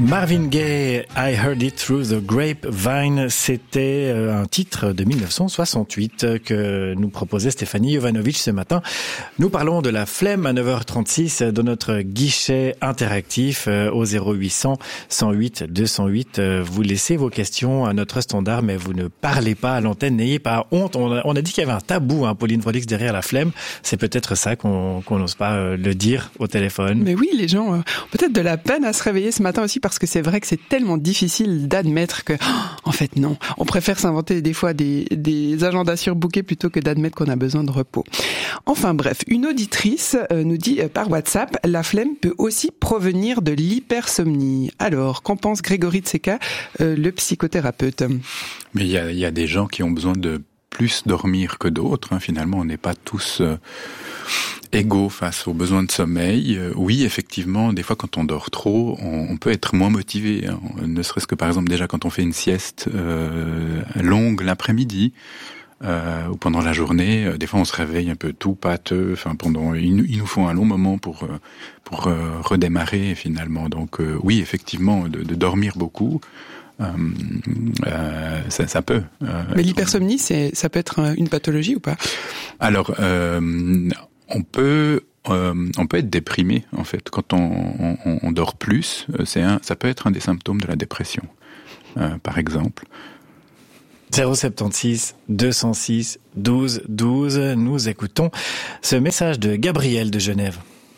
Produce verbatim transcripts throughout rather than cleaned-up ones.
Marvin Gaye, I Heard It Through the Grapevine, c'était un titre de dix-neuf cent soixante-huit que nous proposait Stéphanie Jovanovic ce matin. Nous parlons de la flemme à neuf heures trente-six de notre guichet interactif au zéro huit cents, cent huit, deux cent huit. Vous laissez vos questions à notre standard, mais vous ne parlez pas à l'antenne, n'ayez pas honte. On a, on a dit qu'il y avait un tabou, hein, Pauline Frolix, derrière la flemme. C'est peut-être ça qu'on qu'on n'ose pas le dire au téléphone. Mais oui, les gens ont peut-être de la peine à se réveiller ce matin aussi, parce que c'est vrai que c'est tellement difficile d'admettre que, oh, en fait, non. On préfère s'inventer des fois des, des agendas surbookés plutôt que d'admettre qu'on a besoin de repos. Enfin bref, une auditrice euh, nous dit euh, par WhatsApp, la flemme peut aussi provenir de l'hypersomnie. Alors, qu'en pense Grégory Tseka, euh, le psychothérapeute? Mais il y a, il y a des gens qui ont besoin de plus dormir que d'autres. Hein. Finalement, on n'est pas tous euh, égaux face aux besoins de sommeil. Euh, oui, effectivement, des fois, quand on dort trop, on, on peut être moins motivé. Hein. Ne serait-ce que, par exemple, déjà quand on fait une sieste euh, longue l'après-midi euh, ou pendant la journée, euh, des fois, on se réveille un peu tout pâteux. Enfin, pendant, il, il nous faut un long moment pour euh, pour euh, redémarrer finalement. Donc, euh, oui, effectivement, de, de dormir beaucoup. Euh, euh, ça, ça peut. Euh, Mais l'hypersomnie, c'est, ça peut être une pathologie ou pas? Alors, euh, on peut, euh, on peut être déprimé en fait quand on, on, on dort plus. C'est un, ça peut être un des symptômes de la dépression, euh, par exemple. zéro soixante-seize, deux cent six, douze, douze. Nous écoutons ce message de Gabriel de Genève.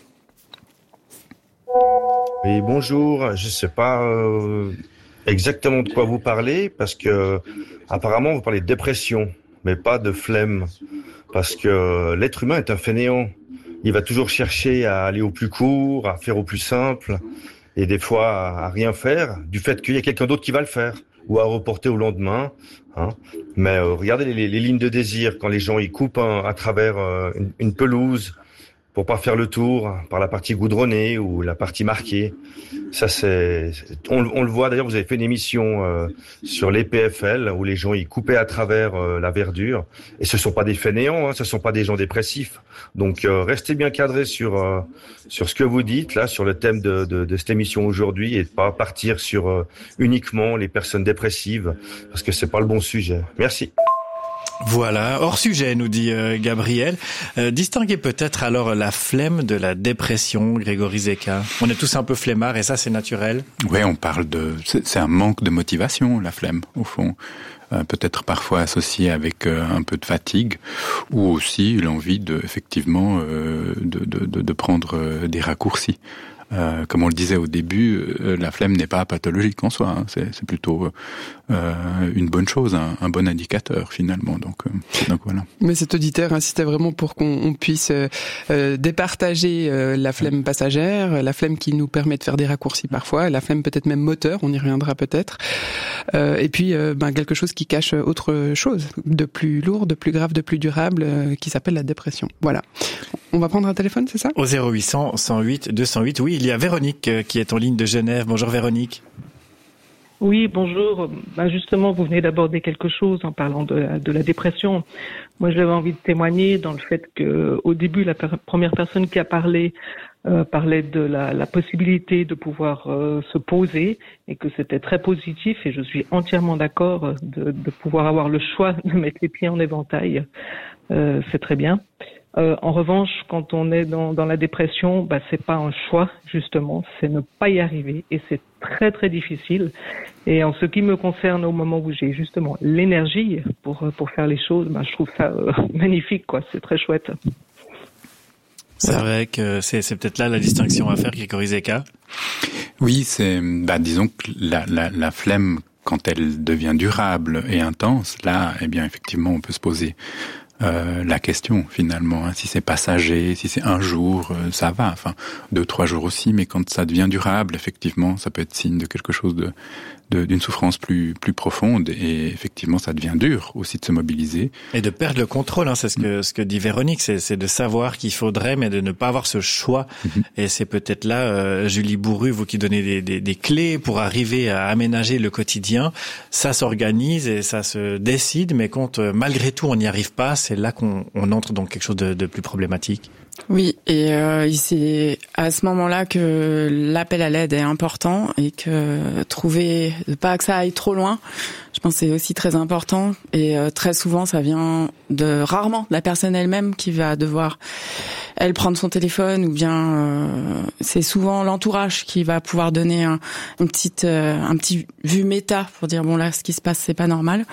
Oui, bonjour. Je sais pas. Euh... exactement de quoi vous parlez, parce que apparemment vous parlez de dépression, mais pas de flemme, parce que l'être humain est un fainéant. Il va toujours chercher à aller au plus court, à faire au plus simple, et des fois à rien faire, du fait qu'il y a quelqu'un d'autre qui va le faire, ou à reporter au lendemain. Hein. Mais euh, regardez les, les lignes de désir, quand les gens ils coupent un, à travers euh, une, une pelouse, pour pas faire le tour par la partie goudronnée ou la partie marquée. Ça, c'est, on, on le voit. D'ailleurs, vous avez fait une émission euh, sur l'E P F L où les gens ils coupaient à travers euh, la verdure. Et ce sont pas des fainéants, hein, ce sont pas des gens dépressifs. Donc, euh, restez bien cadrés sur euh, sur ce que vous dites là, sur le thème de, de, de cette émission aujourd'hui, et de pas partir sur euh, uniquement les personnes dépressives, parce que c'est pas le bon sujet. Merci. Voilà, hors sujet, nous dit euh, Gabriel. Euh, distinguez peut-être alors la flemme de la dépression, Grégory Tseka. On est tous un peu flemmards et ça, c'est naturel. Oui, on parle de... C'est, c'est un manque de motivation, la flemme, au fond. Euh, peut-être parfois associé avec euh, un peu de fatigue, ou aussi l'envie de, effectivement, euh, de, de, de, de prendre euh, des raccourcis. Euh, comme on le disait au début, euh, la flemme n'est pas pathologique en soi, hein. c'est, c'est plutôt euh, une bonne chose, un, un bon indicateur finalement. Donc, euh, donc voilà. Mais cet auditeur insistait vraiment pour qu'on on puisse euh, départager euh, la flemme passagère, la flemme qui nous permet de faire des raccourcis parfois, la flemme peut-être même moteur, on y reviendra peut-être, euh, et puis euh, ben, quelque chose qui cache autre chose, de plus lourd, de plus grave, de plus durable, euh, qui s'appelle la dépression. Voilà. On va prendre un téléphone, c'est ça? Au zéro huit cents, cent huit, deux cent huit, oui, il y a Véronique qui est en ligne de Genève. Bonjour Véronique. Oui, bonjour. Ben justement, vous venez d'aborder quelque chose en parlant de la, de la dépression. Moi, j'avais envie de témoigner dans le fait que, au début, la per- première personne qui a parlé euh, parlait de la, la possibilité de pouvoir euh, se poser et que c'était très positif. Et je suis entièrement d'accord de, de pouvoir avoir le choix de mettre les pieds en éventail. Euh, c'est très bien. Euh, en revanche, quand on est dans, dans la dépression, bah, c'est pas un choix, justement, c'est ne pas y arriver, et c'est très très difficile. Et en ce qui me concerne, au moment où j'ai justement l'énergie pour pour faire les choses, bah, je trouve ça euh, magnifique, quoi. C'est très chouette. C'est voilà. Vrai que c'est, c'est peut-être là la distinction à faire, Grégory Tseka. Oui, c'est, bah, disons que la, la, la flemme, quand elle devient durable et intense, là, eh bien, effectivement, on peut se poser Euh, la question finalement, hein, si c'est passager, si c'est un jour, euh, ça va, enfin deux, trois jours aussi, mais quand ça devient durable, effectivement, ça peut être signe de quelque chose de, de d'une souffrance plus plus profonde, et effectivement, ça devient dur aussi de se mobiliser et de perdre le contrôle. Hein, c'est ce que ce que dit Véronique, c'est, c'est de savoir qu'il faudrait, mais de ne pas avoir ce choix. Mm-hmm. Et c'est peut-être là, euh, Julie Bourru, vous qui donnez des, des des clés pour arriver à aménager le quotidien. Ça s'organise et ça se décide, mais quand euh, malgré tout on n'y arrive pas, c'est là qu'on on entre dans quelque chose de, de plus problématique. Oui, et euh, c'est à ce moment-là que l'appel à l'aide est important et que trouver, pas que ça aille trop loin, je pense que c'est aussi très important. Et euh, très souvent, ça vient de rarement de la personne elle-même qui va devoir elle prendre son téléphone, ou bien euh, c'est souvent l'entourage qui va pouvoir donner un, une petite, euh, un petit vue méta pour dire bon là, ce qui se passe, c'est pas normal.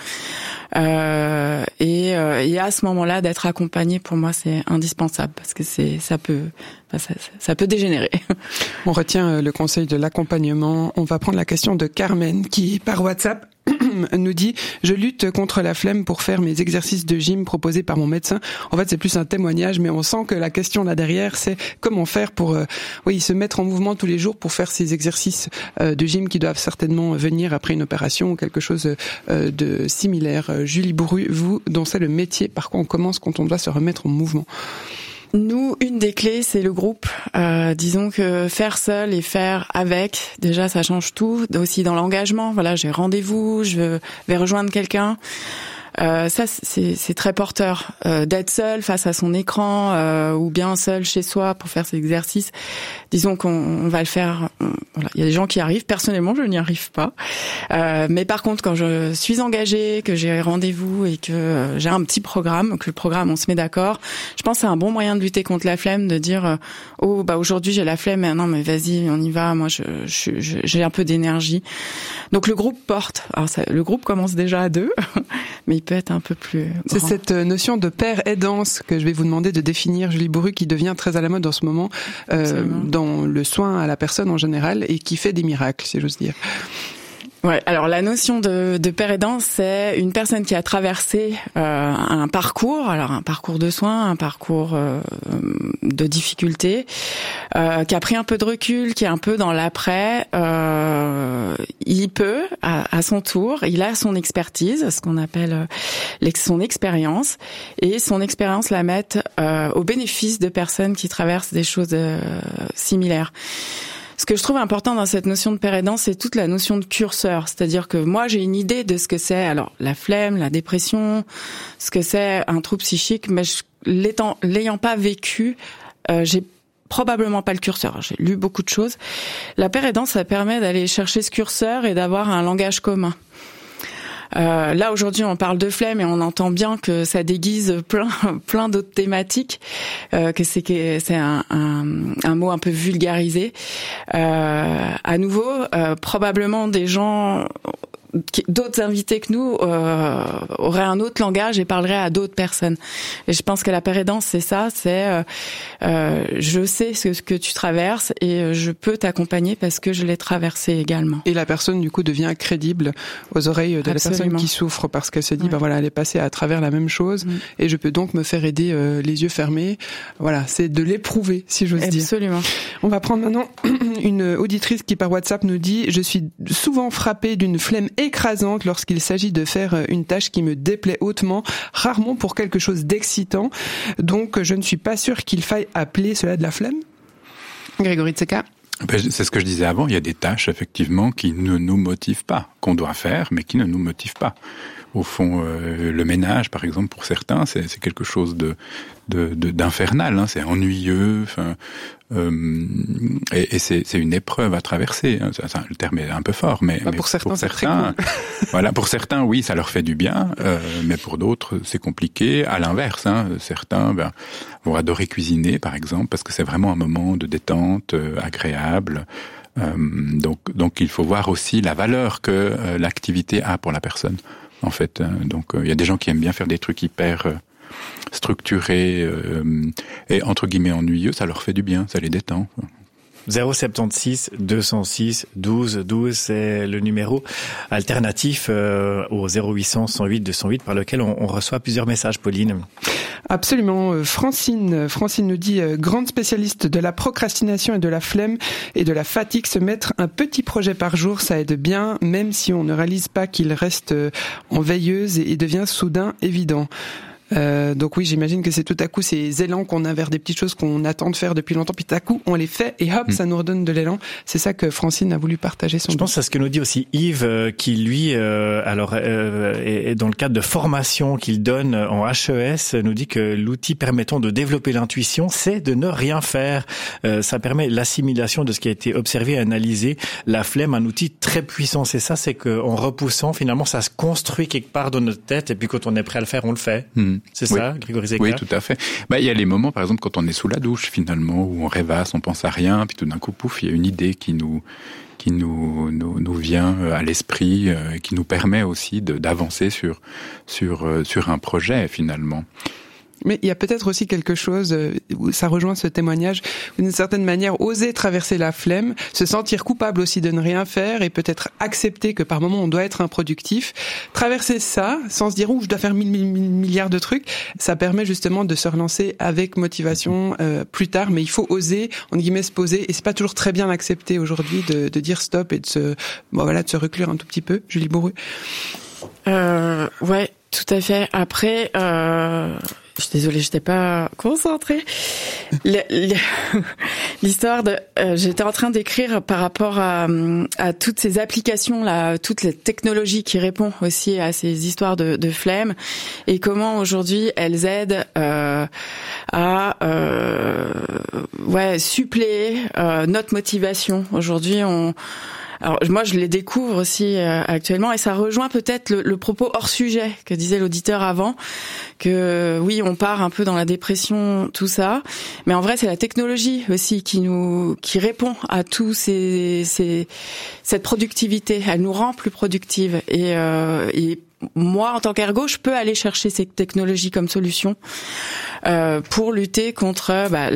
Euh, et, euh, et à ce moment-là, d'être accompagné, pour moi, c'est indispensable parce que c'est, ça peut, ça, ça peut dégénérer. On retient le conseil de l'accompagnement. On va prendre la question de Carmen qui, par WhatsApp, nous dit « Je lutte contre la flemme pour faire mes exercices de gym proposés par mon médecin. » En fait, c'est plus un témoignage, mais on sent que la question là derrière, c'est comment faire pour euh, oui, se mettre en mouvement tous les jours pour faire ces exercices euh, de gym qui doivent certainement venir après une opération ou quelque chose euh, de similaire. Julie Bourru, vous, dont c'est le métier, par quoi on commence quand on doit se remettre en mouvement? Nous, une des clés, c'est le groupe. Euh, disons que faire seul et faire avec, déjà, ça change tout. Aussi dans l'engagement, voilà, j'ai rendez-vous, je vais rejoindre quelqu'un. Euh, ça, c'est, c'est très porteur. Euh, d'être seul face à son écran euh, ou bien seul chez soi pour faire ses exercices. Disons qu'on on va le faire. On, voilà, il y a des gens qui arrivent. Personnellement, je n'y arrive pas. Euh, mais par contre, quand je suis engagée, que j'ai rendez-vous et que euh, j'ai un petit programme, que le programme, on se met d'accord, je pense que c'est un bon moyen de lutter contre la flemme, de dire euh, oh bah aujourd'hui j'ai la flemme, mais non mais vas-y, on y va. Moi, je, je, je j'ai un peu d'énergie. Donc le groupe porte. Alors ça, le groupe commence déjà à deux, mais il peut être un peu plus grand. C'est cette notion de père aidance que je vais vous demander de définir, Julie Bourru, qui devient très à la mode en ce moment euh, dans le soin à la personne en général et qui fait des miracles, si j'ose dire. Ouais, alors la notion de, de père aidant, c'est une personne qui a traversé euh, un parcours, alors un parcours de soins, un parcours euh, de difficultés, euh, qui a pris un peu de recul, qui est un peu dans l'après. Euh, il peut, à, à son tour, il a son expertise, ce qu'on appelle euh, son expérience, et son expérience la mettre euh, au bénéfice de personnes qui traversent des choses euh, similaires. Ce que je trouve important dans cette notion de père aidant, c'est toute la notion de curseur. C'est-à-dire que moi, j'ai une idée de ce que c'est, alors la flemme, la dépression, ce que c'est un trouble psychique, mais je, l'étant, l'ayant pas vécu, euh, j'ai probablement pas le curseur. J'ai lu beaucoup de choses. La père aidant, ça permet d'aller chercher ce curseur et d'avoir un langage commun. Euh, là aujourd'hui on parle de flemme et on entend bien que ça déguise plein plein d'autres thématiques, euh, que c'est que c'est un, un, un mot un peu vulgarisé. Euh, à nouveau, euh, probablement des gens, d'autres invités que nous euh, auraient un autre langage et parleraient à d'autres personnes. Et je pense que la père aidance, c'est ça, c'est euh, euh, je sais ce que tu traverses et je peux t'accompagner parce que je l'ai traversé également. Et la personne du coup devient crédible aux oreilles de Absolument. La personne qui souffre parce qu'elle se dit ouais. bah voilà, elle est passée à travers la même chose mmh. et je peux donc me faire aider euh, les yeux fermés. Voilà, c'est de l'éprouver si j'ose Absolument. dire. Absolument. On va prendre maintenant une auditrice qui par WhatsApp nous dit je suis souvent frappée d'une flemme écrasante lorsqu'il s'agit de faire une tâche qui me déplaît hautement, rarement pour quelque chose d'excitant. Donc, je ne suis pas sûre qu'il faille appeler cela de la flemme. Grégory Tseka. Ben, c'est ce que je disais avant, il y a des tâches, effectivement, qui ne nous motivent pas, qu'on doit faire, mais qui ne nous motivent pas. Au fond, euh, le ménage, par exemple, pour certains, c'est, c'est quelque chose de, de, de d'infernal, hein, c'est ennuyeux, enfin, euh, et, et c'est, c'est une épreuve à traverser. Hein, ça, ça, le terme est un peu fort, mais, bah, mais pour certains, pour c'est certains, très cool. voilà, pour certains, oui, ça leur fait du bien, euh, mais pour d'autres, c'est compliqué. À l'inverse, hein, certains ben, vont adorer cuisiner, par exemple, parce que c'est vraiment un moment de détente euh, agréable. Euh, donc, donc, il faut voir aussi la valeur que euh, l'activité a pour la personne. En fait, donc il euh, y a des gens qui aiment bien faire des trucs hyper euh, structurés euh, et entre guillemets ennuyeux, ça leur fait du bien, ça les détend. zéro soixante-seize deux cent six douze douze, c'est le numéro alternatif euh, au zéro huit cent cent huit deux cent huit par lequel on, on reçoit plusieurs messages, Pauline. Absolument. Francine, Francine nous dit, euh, grande spécialiste de la procrastination et de la flemme et de la fatigue, se mettre un petit projet par jour, ça aide bien, même si on ne réalise pas qu'il reste euh, en veilleuse et, et devient soudain évident. Euh, donc oui, j'imagine que c'est tout à coup ces élans qu'on a vers des petites choses qu'on attend de faire depuis longtemps, puis tout à coup on les fait et hop, mmh. ça nous redonne de l'élan. C'est ça que Francine a voulu partager. Son Je pense à ce que nous dit aussi Yves, euh, qui lui, euh, alors euh, est, est dans le cadre de formation qu'il donne en H E S, nous dit que l'outil permettant de développer l'intuition, c'est de ne rien faire. Euh, ça permet l'assimilation de ce qui a été observé et analysé. La flemme, un outil très puissant, c'est ça, c'est qu'en repoussant, finalement, ça se construit quelque part dans notre tête, et puis quand on est prêt à le faire, on le fait. Mmh. C'est oui. ça, Grégory Zeka? Oui, tout à fait. Bah, il y a les moments, par exemple, quand on est sous la douche, finalement, où on rêvasse, on pense à rien, puis tout d'un coup, pouf, il y a une idée qui nous qui nous nous, nous vient à l'esprit, euh, qui nous permet aussi de, d'avancer sur sur euh, sur un projet, finalement. Mais il y a peut-être aussi quelque chose, où ça rejoint ce témoignage, d'une certaine manière, oser traverser la flemme, se sentir coupable aussi de ne rien faire et peut-être accepter que par moment on doit être improductif. Traverser ça, sans se dire « ouh, je dois faire mille, mille, mille milliards de trucs », ça permet justement de se relancer avec motivation euh, plus tard, mais il faut oser, en guillemets, se poser, et c'est pas toujours très bien accepté aujourd'hui de, de dire stop et de se, bon, voilà, de se reclure un tout petit peu. Julie Bourru. Euh, ouais, tout à fait. Après, euh... je suis désolée, j'étais pas concentrée. Le, le, l'histoire de, euh, j'étais en train d'écrire par rapport à, à toutes ces applications là, toutes les technologies qui répondent aussi à ces histoires de, de flemme et comment aujourd'hui elles aident euh, à euh, ouais suppléer euh, notre motivation. Aujourd'hui, on Alors moi je les découvre aussi euh, actuellement et ça rejoint peut-être le, le propos hors sujet que disait l'auditeur avant, que oui on part un peu dans la dépression, tout ça, mais en vrai c'est la technologie aussi qui nous qui répond à tous ces, ces cette productivité, elle nous rend plus productives et, euh, et moi, en tant qu'ergo, je peux aller chercher ces technologies comme solution euh, pour lutter contre bah,